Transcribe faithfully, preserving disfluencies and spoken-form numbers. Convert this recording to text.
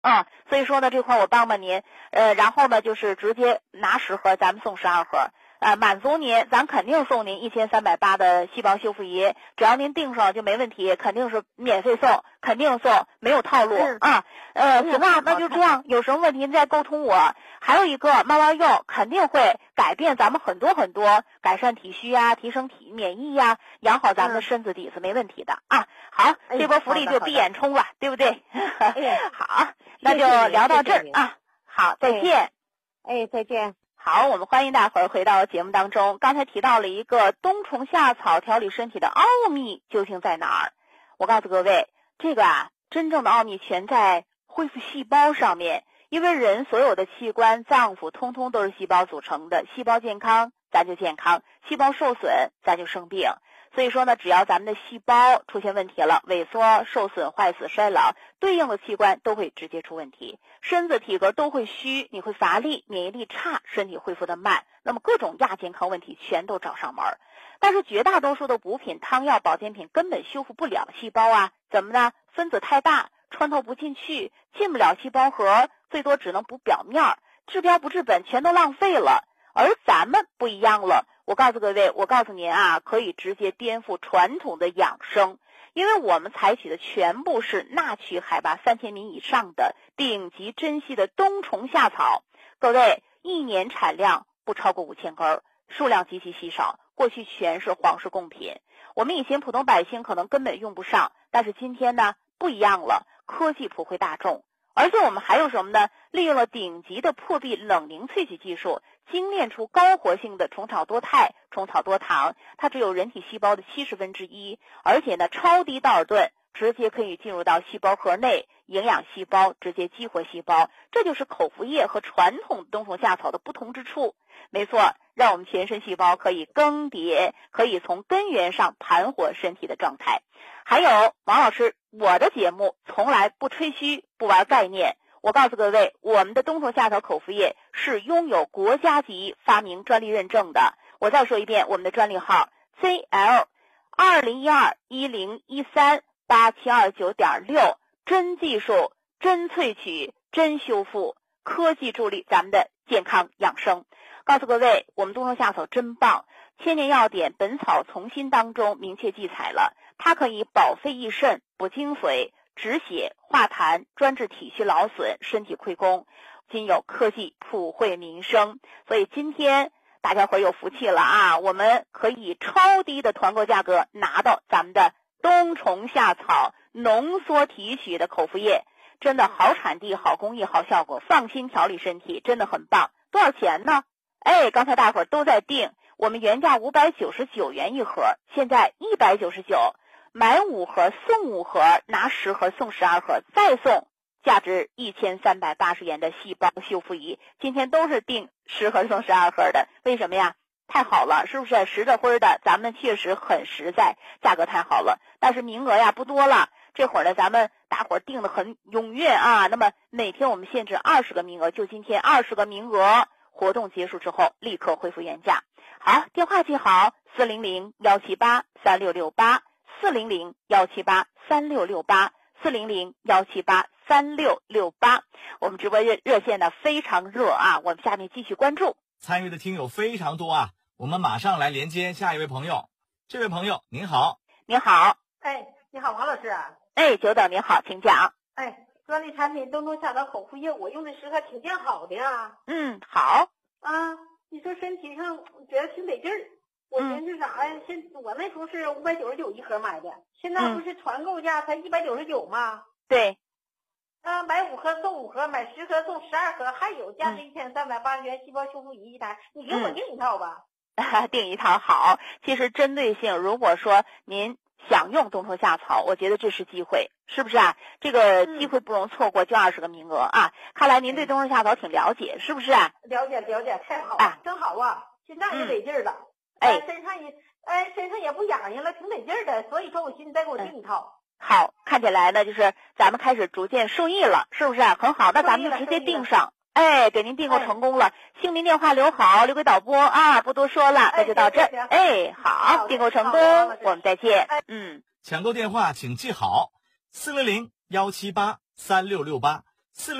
嗯，所以说呢，这块我帮帮您，呃，然后呢就是直接拿十盒，咱们送十二盒。呃，满足您，咱肯定送您一千三百八的细胞修复仪，只要您订上就没问题，肯定是免费送，肯定送，没有套路、嗯、啊。呃，行啊，那就这样，有什么问题您再沟通我。还有一个猫猫柚肯定会改变咱们很多很多，改善体虚啊，提升体免疫呀、啊，养好咱们的身子底子，嗯、没问题的啊。好， 哎、 这波福利就闭眼冲了，对不对？哎、好，那就聊到这儿啊。好，再见。 哎，再见。 好，我们欢迎大伙儿回到节目当中。刚才提到了一个冬虫夏草调理身体的奥秘究竟在哪儿？我告诉各位，这个啊，真正的奥秘全在恢复细胞上面。因为人所有的器官、脏腑通通都是细胞组成的，细胞健康，咱就健康；细胞受损，咱就生病。所以说呢，只要咱们的细胞出现问题了，萎缩、受损、坏死、衰老，对应的器官都会直接出问题，身子体格都会虚，你会乏力，免疫力差，身体恢复得慢，那么各种亚健康问题全都找上门。但是绝大多数的补品、汤药、保健品根本修复不了细胞啊，怎么呢？分子太大，穿透不进去，进不了细胞核，最多只能补表面，治标不治本，全都浪费了。而咱们不一样了，我告诉各位，我告诉您啊，可以直接颠覆传统的养生，因为我们采取的全部是纳取海拔三千米以上的顶级珍稀的冬虫夏草。各位，一年产量不超过五千根，数量极其稀少，过去全是皇室贡品，我们以前普通百姓可能根本用不上，但是今天呢不一样了，科技普惠大众。而且我们还有什么呢？利用了顶级的破壁冷凝萃取技术，精炼出高活性的虫草多肽、虫草多糖，它只有人体细胞的七十分之一，而且呢超低道尔顿，直接可以进入到细胞核内，营养细胞，直接激活细胞。这就是口服液和传统冬虫夏草的不同之处。没错，让我们全身细胞可以更迭，可以从根源上盘活身体的状态。还有王老师，我的节目从来不吹嘘，不玩概念。我告诉各位，我们的冬虫夏草口服液是拥有国家级发明专利认证的。我再说一遍，我们的专利号 C L 二零一二一零一三八七二九点六，真技术、真萃取、真修复，科技助力咱们的健康养生。告诉各位，我们冬虫夏草真棒，千年药典《本草从心》当中明确记载了，它可以保肺益肾、补精髓、止血、化痰，专治体虚劳损、身体溃宫，今有科技普惠民生。所以今天大家伙有福气了啊！我们可以超低的团购价格拿到咱们的冬虫夏草浓缩提取的口服液，真的好产地、好工艺、好效果，放心调理身体，真的很棒。多少钱呢？哎，刚才大伙儿都在订，我们原价五百九十九元一盒，现在一百九十九，买五盒送五盒，拿十盒送十二盒，再送价值一千三百八十元的细胞修复仪。今天都是订十盒送十二盒的，为什么呀？太好了，是不是？实着灰的，咱们确实很实在，价格太好了，但是名额呀不多了。这会儿呢，咱们大伙儿订的很踊跃啊。那么每天我们限制二十个名额，就今天二十个名额。活动结束之后立刻恢复原价。好，电话记好四零零幺七八三六六八，四零零幺七八三六六八，四零零幺七八三六六八。我们直播热热线呢非常热啊，我们下面继续关注。 参与的听友非常多啊，我们马上来连接下一位朋友。这位朋友您好。 您好。 哎，你好，王老师。 哎，久等您好，请讲。 哎，专利产品冬虫夏草口服液，我用的时候还挺见好的呀。 嗯，好。 啊，你说身体上觉得挺得劲儿。我寻思啥呀？现我那时候是五百九十九一盒买的，现在不是团购价才一百九十九吗？ 对。 啊，买五盒送五盒，买十盒送十二盒，还有价值一千三百八十元细胞修复仪一台，你给我订一套吧。 嗯、订一套好。其实针对性，如果说您想用冬虫夏草，我觉得这是机会，是不是啊？这个机会不容错过，就二十个名额啊！看来您对冬虫夏草挺了解，是不是啊？ 了解了解，太好了，啊、真好啊！现在也得劲儿了， 哎、 嗯，身上也哎身上也不痒痒了，挺得劲儿的。所以说我寻思再给我订一套。 嗯、好，看起来呢，就是咱们开始逐渐受益了，是不是、啊？很好，那咱们就直接订上。哎，给您订购成功了，哎、姓名电话留好，留给导播啊，不多说了，那就到这儿。哎，好，订购成功，我们再见。 哎、 嗯， 抢购电话请记好：四零零幺七八三六六八，